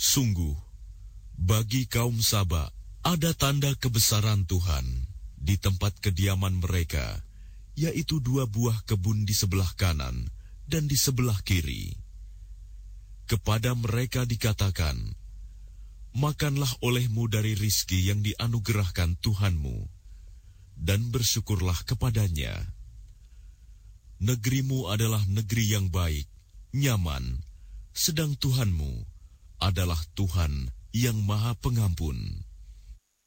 Sungguh, bagi kaum Saba ada tanda kebesaran Tuhan di tempat kediaman mereka, yaitu 2 buah kebun di sebelah kanan dan di sebelah kiri. Kepada mereka dikatakan, makanlah olehmu dari rizki yang dianugerahkan Tuhanmu, dan bersyukurlah kepadanya. Negerimu adalah negeri yang baik, nyaman, sedang Tuhanmu adalah Tuhan yang Maha Pengampun.